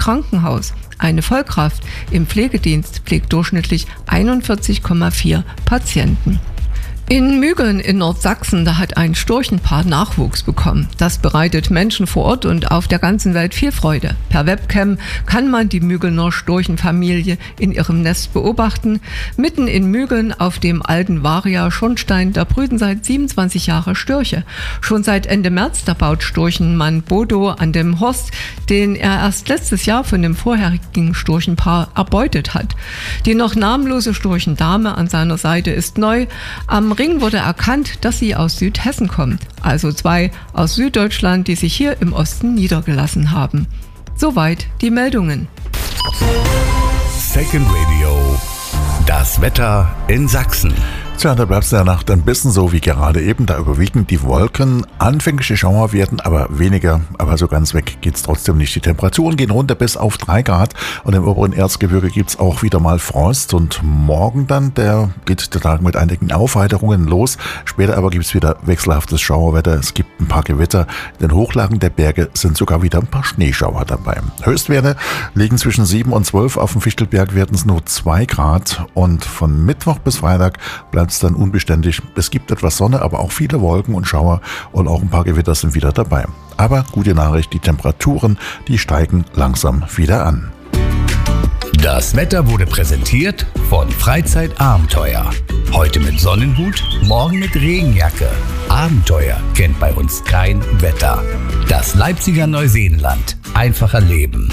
Krankenhaus. Eine Vollkraft im Pflegedienst pflegt durchschnittlich 41,4 Patienten. In Mügeln in Nordsachsen, da hat ein Storchenpaar Nachwuchs bekommen. Das bereitet Menschen vor Ort und auf der ganzen Welt viel Freude. Per Webcam kann man die Mügelner Storchenfamilie in ihrem Nest beobachten. Mitten in Mügeln auf dem alten Varia-Schornstein, da brüten seit 27 Jahren Störche. Schon seit Ende März, da baut Storchenmann Bodo an dem Horst, den er erst letztes Jahr von dem vorherigen Storchenpaar erbeutet hat. Die noch namenlose Storchendame an seiner Seite ist neu. Am Ring wurde erkannt, dass sie aus Südhessen kommt, also 2 aus Süddeutschland, die sich hier im Osten niedergelassen haben. Soweit die Meldungen. Second Radio, das Wetter in Sachsen. Tja, da bleibt es in der Nacht ein bisschen so wie gerade eben. Da überwiegen die Wolken. Anfängliche Schauer werden aber weniger. Aber so ganz weg geht's trotzdem nicht. Die Temperaturen gehen runter bis auf 3 Grad. Und im oberen Erzgebirge gibt's auch wieder mal Frost. Und morgen dann, geht der Tag mit einigen Aufheiterungen los. Später aber gibt's wieder wechselhaftes Schauerwetter. Es gibt ein paar Gewitter. In den Hochlagen der Berge sind sogar wieder ein paar Schneeschauer dabei. Höchstwerte liegen zwischen 7 und 12. Auf dem Fichtelberg werden es nur 2 Grad. Und von Mittwoch bis Freitag bleibt es dann unbeständig. Es gibt etwas Sonne, aber auch viele Wolken und Schauer und auch ein paar Gewitter sind wieder dabei. Aber gute Nachricht, die Temperaturen, die steigen langsam wieder an. Das Wetter wurde präsentiert von Freizeitabenteuer. Heute mit Sonnenhut, morgen mit Regenjacke. Abenteuer kennt bei uns kein Wetter. Das Leipziger Neuseenland. Einfacher Leben.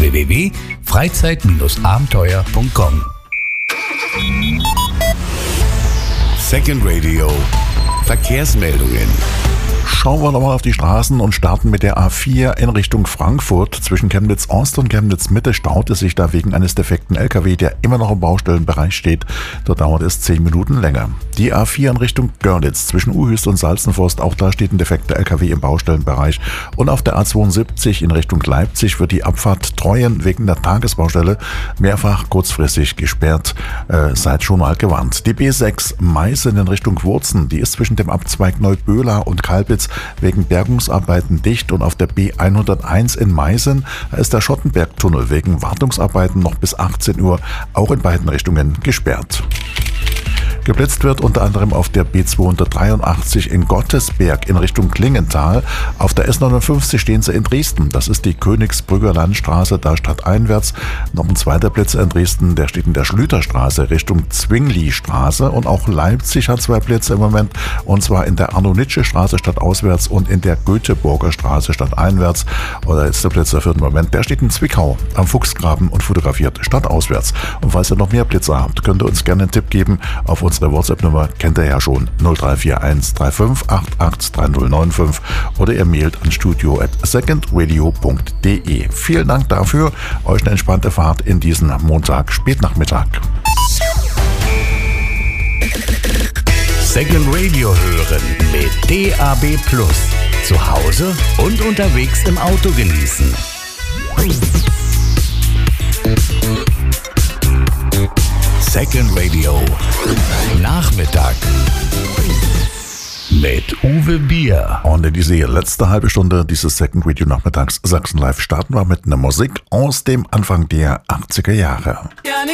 www.freizeit-abenteuer.com. Second Radio, Verkehrsmeldungen. Schauen wir nochmal auf die Straßen und starten mit der A4 in Richtung Frankfurt. Zwischen Chemnitz Ost und Chemnitz Mitte staut es sich da wegen eines defekten LKW, der immer noch im Baustellenbereich steht. Dort dauert es 10 Minuten länger. Die A4 in Richtung Görlitz zwischen Uhüst und Salzenforst, auch da steht ein defekter LKW im Baustellenbereich. Und auf der A72 in Richtung Leipzig wird die Abfahrt Treuen wegen der Tagesbaustelle mehrfach kurzfristig gesperrt. Seid schon mal gewarnt. Die B6 Meißen in Richtung Wurzen, die ist zwischen dem Abzweig Neuböhler und Kalbitz wegen Bergungsarbeiten dicht, und auf der B101 in Meißen ist der Schottenbergtunnel wegen Wartungsarbeiten noch bis 18 Uhr auch in beiden Richtungen gesperrt. Geblitzt wird unter anderem auf der B283 in Gottesberg in Richtung Klingenthal. Auf der S59 stehen sie in Dresden. Das ist die Königsbrücker Landstraße, da stadteinwärts. Noch ein zweiter Blitzer in Dresden, der steht in der Schlüterstraße Richtung Zwingli-Straße. Und auch Leipzig hat 2 Blitzer im Moment. Und zwar in der Arno-Nitsche-Straße stadtauswärts und in der Göteborger Straße stadteinwärts. Oder jetzt der Blitzer für den Moment. Der steht in Zwickau am Fuchsgraben und fotografiert stadtauswärts. Und falls ihr noch mehr Blitzer habt, könnt ihr uns gerne einen Tipp geben auf unsere WhatsApp-Nummer, kennt ihr ja schon, 0341 35 88 3095, oder ihr mailt an studio@secondradio.de. Vielen Dank dafür, euch eine entspannte Fahrt in diesen Montag Spätnachmittag. Second Radio hören mit DAB+. Zu Hause und unterwegs im Auto genießen. Second Radio Nachmittag mit Uwe Bier. Und in diese letzte halbe Stunde dieses Second Radio Nachmittags Sachsen Live starten wir mit einer Musik aus dem Anfang der 80er Jahre.